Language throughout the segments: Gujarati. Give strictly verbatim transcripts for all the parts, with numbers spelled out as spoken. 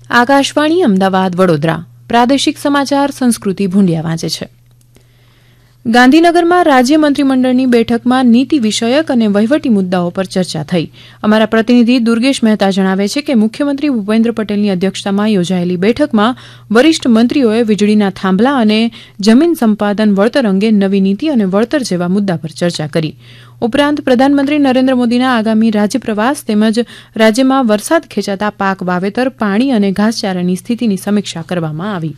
આકાશવાણી અમદાવાદ વડોદરા પ્રાદેશિક સમાચાર સંસ્કૃતિ ભૂંડિયા વાંચે છે. ગાંધીનગરમાં રાજ્ય મંત્રીમંડળની બેઠકમાં નીતિ વિષયક અને વહીવટી મુદ્દાઓ પર ચર્ચા થઈ. અમારા પ્રતિનિધિ દુર્ગેશ મહેતા જણાવે છે કે મુખ્યમંત્રી ભૂપેન્દ્ર પટેલની અધ્યક્ષતામાં યોજાયેલી બેઠકમાં વરિષ્ઠ મંત્રીઓએ વીજળીના થાંભલા અને જમીન સંપાદન વળતર અંગે નવી નીતિ અને વળતર જેવા મુદ્દા પર ચર્ચા કરી. ઉપરાંત પ્રધાનમંત્રી નરેન્દ્ર મોદીના આગામી રાજ્ય પ્રવાસ તેમજ રાજ્યમાં વરસાદ ખેંચાતા પાક વાવેતર, પાણી અને ઘાસચારાની સ્થિતિની સમીક્ષા કરવામાં આવી.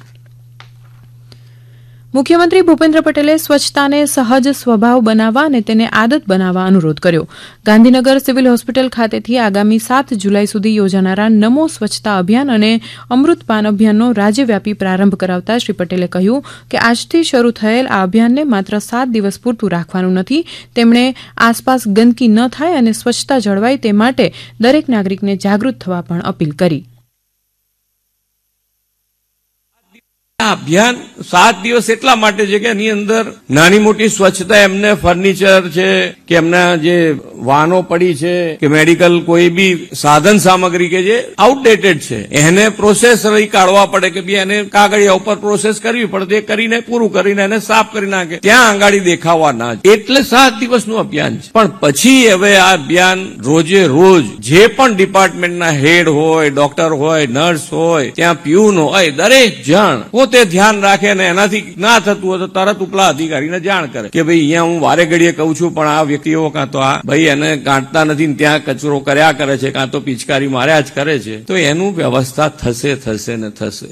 મુખ્યમંત્રી ભૂપેન્દ્ર પટેલે સ્વચ્છતાને સહજ સ્વભાવ બનાવવા અને તેને આદત બનાવવા અનુરોધ કર્યો. ગાંધીનગર સિવિલ હોસ્પિટલ ખાતેથી આગામી સાત જુલાઈ સુધી યોજાનારા નમો સ્વચ્છતા અભિયાન અને અમૃતપાન અભિયાનનો રાજ્યવ્યાપી પ્રારંભ કરાવતા શ્રી પટેલે કહ્યું કે આજથી શરૂ થયેલ આ અભિયાનને માત્ર સાત દિવસ પૂરતું રાખવાનું નથી. તેમણે આસપાસ ગંદકી ન થાય અને સ્વચ્છતા જળવાય તે માટે દરેક નાગરિકને જાગૃત થવા પણ અપીલ કરી. અભિયાન સાત દિવસ એટલા માટે છે કે એની અંદર નાની મોટી સ્વચ્છતા, એમને ફર્નિચર છે કે એમના જે વાહનો પડી છે કે મેડિકલ કોઈ બી સાધન સામગ્રી કે જે આઉટડેટેડ છે એને પ્રોસેસ રહી કાઢવા પડે કે ભાઈ એને કાગળિયા ઉપર પ્રોસેસ કરવી પડે, તે કરીને પૂરું કરીને એને સાફ કરી નાખે, ત્યાં આંગાડી દેખાવા ના. એટલે સાત દિવસનું અભિયાન છે. પણ પછી હવે આ અભિયાન રોજે રોજ જે પણ ડિપાર્ટમેન્ટના હેડ હોય, ડોક્ટર હોય, નર્સ હોય, ત્યાં પ્યુન હોય, દરેક જણ તે ધ્યાન રાખે અને એનાથી ના થતું હોય તો તરત ઉપલા અધિકારીને જાણ કરે કે ભાઈ અહીંયા હું વારે ઘડીએ કહું છું પણ આ વ્યક્તિઓ કાં તો આ ભાઈ એને ગાંઠતા નથી, ત્યાં કચરો કર્યા કરે છે, કાં તો પિચકારી માર્યા જ કરે છે, તો એનું વ્યવસ્થા થશે થશે ને થશે.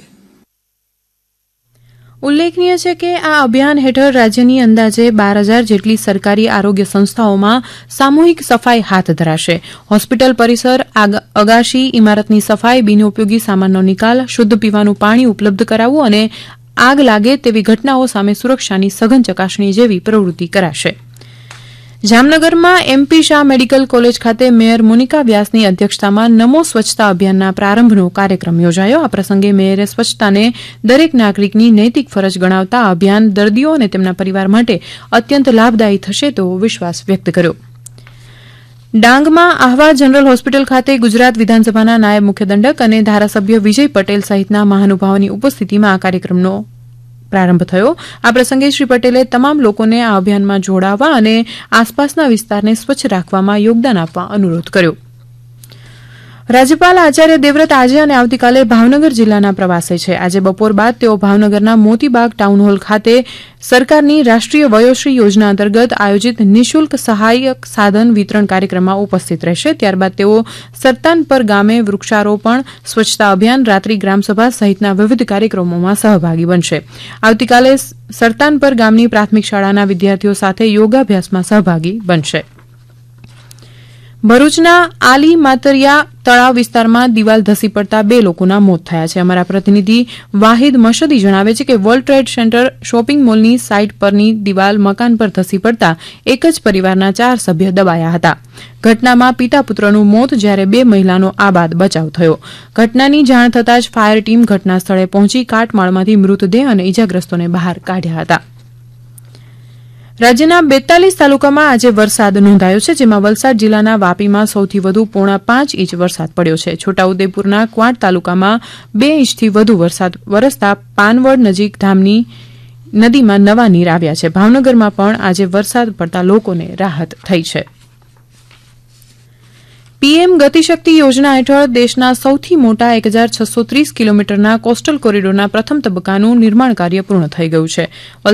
ઉલ્લેખનીય છે કે આ અભિયાન હેઠળ રાજ્યની અંદાજે બાર હજાર જેટલી સરકારી આરોગ્ય સંસ્થાઓમાં સામૂહિક સફાઈ હાથ ધરાશે. હોસ્પિટલ પરિસર, અગાશી, ઇમારતની સફાઈ, બિનઉપયોગી સામાનનો નિકાલ, શુદ્ધ પીવાનું પાણી ઉપલબ્ધ કરાવવું અને આગ લાગે તેવી ઘટનાઓ સામે સુરક્ષાની સઘન ચકાસણી જેવી પ્રવૃત્તિ કરાશે. જામનગરમાં એમપી શાહ મેડિકલ કોલેજ ખાતે મેયર મોનિકા વ્યાસની અધ્યક્ષતામાં નમો સ્વચ્છતા અભિયાનના પ્રારંભનો કાર્યક્રમ યોજાયો. આ પ્રસંગે મેયરે સ્વચ્છતાને દરેક નાગરિકની નૈતિક ફરજ ગણાવતા આ અભિયાન દર્દીઓ અને તેમના પરિવાર માટે અત્યંત લાભદાયી થશે તેવો વિશ્વાસ વ્યક્ત કર્યો. ડાંગમાં આહવા જનરલ હોસ્પિટલ ખાતે ગુજરાત વિધાનસભાના નાયબ મુખ્ય દંડક અને ધારાસભ્ય વિજય પટેલ સહિતના મહાનુભાવોની ઉપસ્થિતિમાં આ કાર્યક્રમનો પ્રારંભ થયો. આ પ્રસંગે શ્રી પટેલે તમામ લોકોને આ અભિયાનમાં જોડાવા અને આસપાસના વિસ્તારને સ્વચ્છ રાખવામાં યોગદાન આપવા અનુરોધ કર્યો. રાજ્યપાલ આચાર્ય દેવવ્રત આજે અને આવતીકાલે ભાવનગર જિલ્લાના પ્રવાસે છે. આજે બપોર બાદ તેઓ ભાવનગરના મોતીબાગ ટાઉન હોલ ખાતે સરકારની રાષ્ટ્રીય વયોશ્રી યોજના અંતર્ગત આયોજિત નિઃશુલ્ક સહાયક સાધન વિતરણ કાર્યક્રમમાં ઉપસ્થિત રહેશે. ત્યારબાદ તેઓ સરતાનપર ગામે વૃક્ષારોપણ, સ્વચ્છતા અભિયાન, રાત્રિ ગ્રામસભા સહિતના વિવિધ કાર્યક્રમોમાં સહભાગી બનશે. આવતીકાલે સરતાનપર ગામની પ્રાથમિક શાળાના વિદ્યાર્થીઓ સાથે યોગાભ્યાસમાં સહભાગી બનશે. ભરૂચના આલી માતરિયા તળાવ વિસ્તારમાં દિવાલ ધસી પડતા બે લોકોના મોત થયા છે. અમારા પ્રતિનિધિ વાહિદ મશદી જણાવે છે કે world trade centre shopping મોલની site પરની દિવાલ મકાન પર ધસી પડતા એક જ પરિવારના ચાર સભ્ય દબાયા હતા. ઘટનામાં પિતા પુત્રનું મોત જ્યારે બે મહિલાનો આબાદ બચાવ થયો. ઘટનાની જાણ થતાં જ ફાયર ટીમ ઘટના સ્થળે પહોંચી કાટમાળમાંથી મૃતદેહ અને ઇજાગ્રસ્તોને બહાર કાઢ્યા હતા. રાજ્યના બેતાલીસ તાલુકામાં આજે વરસાદ નોંધાયો છે, જેમાં વલસાડ જિલ્લાના વાપીમાં સૌથી વધુ પોણા પાંચ ઇંચ વરસાદ પડ્યો છે. છોટાઉદેપુરના ક્વાંટ તાલુકામાં બે ઇંચથી વધુ વરસાદ વરસતા પાનવડ નજીક ધામની નદીમાં નવા નીર આવ્યા છે. ભાવનગરમાં પણ આજે વરસાદ પડતા લોકોને રાહત થઈ છે. પીએમ ગતિશક્તિ યોજના હેઠળ દેશના સૌથી મોટા એક હજાર છસો ત્રીસ કિલોમીટરના કોસ્ટલ કોરિડોરના પ્રથમ તબક્કાનું નિર્માણ કાર્ય પૂર્ણ થઈ ગયું છે.